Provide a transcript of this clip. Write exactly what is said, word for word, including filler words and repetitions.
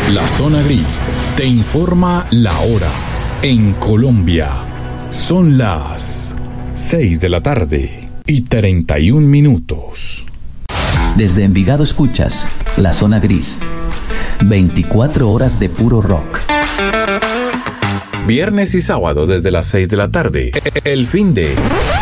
La Zona Gris te informa la hora. En Colombia son las seis de la tarde y treinta y un minutos. Desde Envigado escuchas La Zona Gris. veinticuatro horas de puro rock. Viernes y sábado desde las seis de la tarde. El fin de